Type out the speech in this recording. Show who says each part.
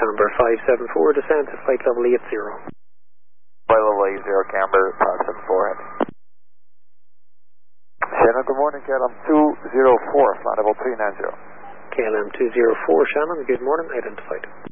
Speaker 1: Camber 574, descend to flight level 80.
Speaker 2: Flight level 80, Camber 574. Shannon, good morning, KLM 204, flight level 390.
Speaker 1: KLM 204, Shannon, good morning, identified.